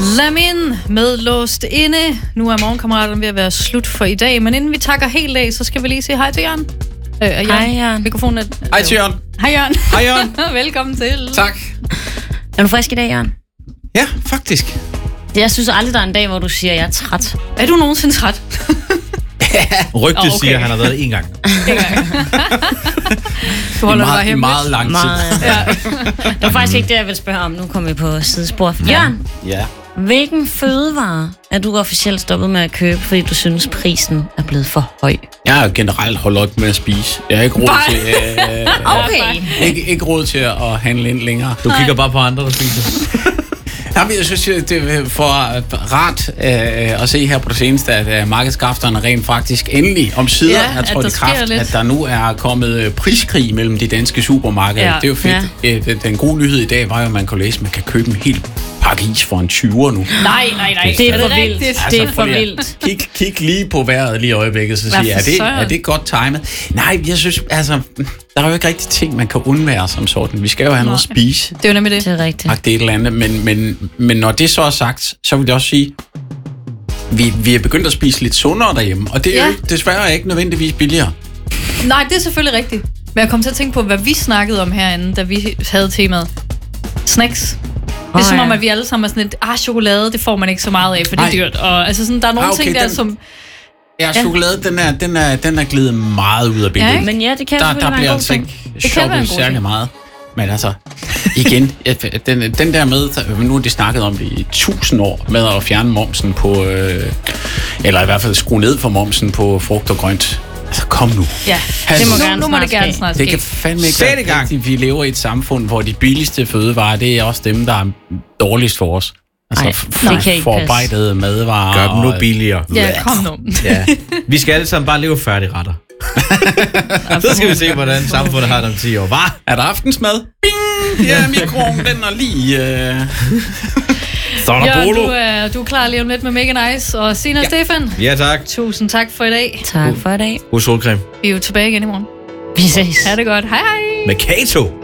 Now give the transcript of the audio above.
Lad mig ind med låst inde. Nu er morgenkammeraterne ved at være slut for i dag, men inden vi takker helt af, så skal vi lige sige hej til Jørgen. Hej Jørgen. Mikrofonen er... Hej til Jørgen. Hej Jørgen. Hej Jørgen. Velkommen til. Tak. Er du frisk i dag, Jørgen? Ja, faktisk. Jeg synes aldrig, der er en dag, hvor du siger, at jeg er træt. Er du nogensinde træt? Rygtet siger, at han har været det en gang. Du holder det bare hemmeligt. Meget lang tid. Ja. Det var faktisk ikke det, jeg ville spørge om. Nu kommer vi på sidespor. Jørgen, Ja. hvilken fødevare er du officielt stoppet med at købe, fordi du synes, prisen er blevet for høj? Jeg har generelt holdt op med at spise. Jeg har ikke råd til, Okay. ikke råd til at handle ind længere. Du kigger bare på andre, der spiser. Jamen, jeg synes, det er for rart at se her på det seneste, at markedskræfterne rent faktisk endelig omsider Ja, er trådt i der kraft, sker lidt. at der nu er kommet priskrig mellem de danske supermarkeder. Ja. Det er jo fedt. Den gode nyhed i dag var jo, at man kunne læse, at man kan købe en hel pakke is for en 20'er nu. Nej. Det er for vildt. rigtigt? Det er for vildt. Kig lige på vejret lige i øjeblikket, så siger jeg, er det godt timet? Nej, jeg synes, altså, der er jo ikke rigtig ting, man kan undvære som sådan. Vi skal jo have noget at spise. Det er jo nemlig det. Det er rigtigt. Det er et eller andet. Men når det så er sagt, så vil jeg også sige, vi er begyndt at spise lidt sundere derhjemme, og det er jo desværre ikke nødvendigvis billigere. Nej, det er selvfølgelig rigtigt. Men jeg kom til at tænke på, hvad vi snakkede om herinde, da vi havde temaet snacks. Det er som om, at vi alle sammen er sådan lidt, chokolade, det får man ikke så meget af, for det er dyrt. Og altså sådan, der er nogle ting der, som... Ja, chokolade, den er glidet meget ud af billedet. Ja, Men ja, det kan Der selvfølgelig bliver være en altså god ikke ting. Det kan være en shoppet god særlig ting. meget. Men altså, igen, den der med, nu har de snakket om det i 1000 år, med at fjerne momsen på, eller i hvert fald skrue ned for momsen på frugt og grønt. Altså, kom nu. Ja, nu må det gerne snart ske. Det kan fandme ikke Sæt i være gang. rigtigt. Vi lever i et samfund, hvor de billigste fødevarer, det er også dem, der er dårligst for os. Altså, det kan ikke forarbejdede madvarer. Gør dem nu billigere. Ja, kom nu. Ja. Vi skal alle sammen bare leve færdige retter. Så skal vi se, hvordan samfundet har det om 10 år. Hvad? Er der aftensmad? Bing! Ja, mikroovnen, den er lige... Så er der Jørgen, polo. du er klar lige om lidt med Mega Nice. Og Sina og Stefan, Ja, tak. tusind tak for i dag. Tak for i dag. God solcreme. Vi er jo tilbage igen i morgen. Vi ses. Ha' det godt. Hej hej. Med Kato.